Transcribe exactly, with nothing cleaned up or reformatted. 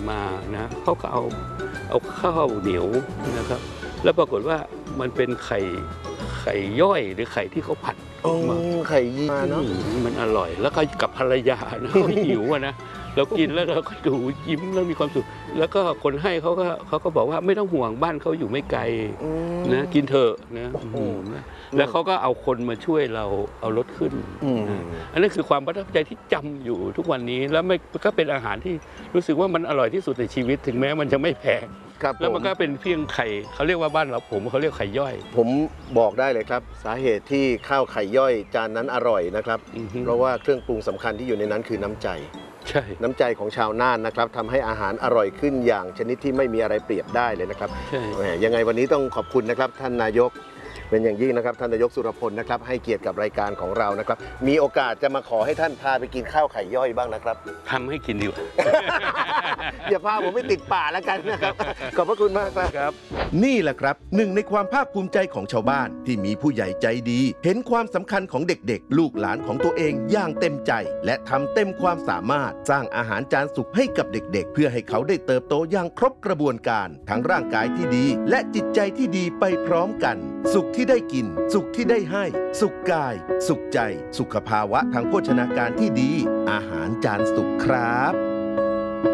มานะเขาก็เอาเอาข้าวเหนียวนะครับแล้วปรากฏว่ามันเป็นไข่ไข่ย่อยหรือไข่ที่เขาผัดมาไข่ยี่มาเนาะมันอร่อยแล้วก็กับภรรยานะเขาหิวนะเรากินแล้วเราก็ดูยิ้มแล้วมีความสุขแล้วก็คนให้เขาก็เขาก็บอกว่าไม่ต้องห่วงบ้านเขาอยู่ไม่ไกลนะกินเถอะนะแล้วเขาก็เอาคนมาช่วยเราเอารถขึ้นอันนั้นคือความประทับใจที่จำอยู่ทุกวันนี้แล้วไม่ก็เป็นอาหารที่รู้สึกว่ามันอร่อยที่สุดในชีวิตถึงแม้มันจะไม่แพงแล้วมันก็เป็นเพียงไข่เขาเรียกว่าบ้านเราผมเขาเรียกไข่ย่อยผมบอกได้เลยครับสาเหตุที่ข้าวไข่ย่อยจานนั้นอร่อยนะครับเพราะว่าเครื่องปรุงสำคัญที่อยู่ในนั้นคือน้ำใจใช่น้ำใจของชาวน่านนะครับทำให้อาหารอร่อยขึ้นอย่างชนิดที่ไม่มีอะไรเปรียบได้เลยนะครับยังไงวันนี้ต้องขอบคุณนะครับท่านนายกเป็นอย่างยิ่งนะครับท่านนายกสุรพลนะครับให้เกียรติกับรายการของเรานะครับมีโอกาสจะมาขอให้ท่านพาไปกินข้าวไข่ย่อยบ้างนะครับทำให้กินดีกว่าอย่าพาผมไม่ติดป่าแล้วกันนะครับขอบพระคุณมากครับนี่แหละครับหนึ่งในความภาคภูมิใจของชาวบ้านที่มีผู้ใหญ่ใจดีเห็นความสำคัญของเด็กๆลูกหลานของตัวเองอย่างเต็มใจและทำเต็มความสามารถสร้างอาหารจานสุกให้กับเด็กๆเพื่อให้เขาได้เติบโตอย่างครบกระบวนการทั้งร่างกายที่ดีและจิตใจที่ดีไปพร้อมกันสุขที่ได้กินสุขที่ได้ให้สุขกายสุขใจสุขภาวะทางโภชนาการที่ดีอาหารจานสุกครับ